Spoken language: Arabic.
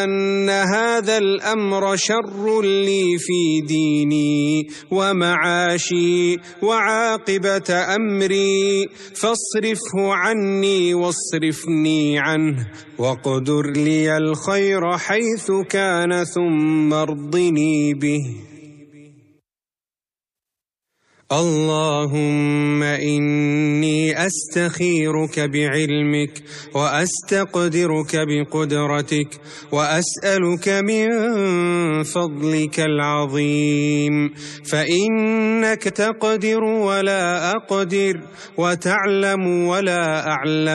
أن هذا الأمر شر لي في ديني ومعاشي وعاقبة أمري، فاصرفه عني واصرفني عنه، واقدر لي الخير حيث كان ثم ارضني به. اللهم إني أستخيرك بعلمك وأستقدرك بقدرتك، وأسألك من فضلك العظيم، فإنك تقدر ولا أقدر، وتعلم ولا أعلم.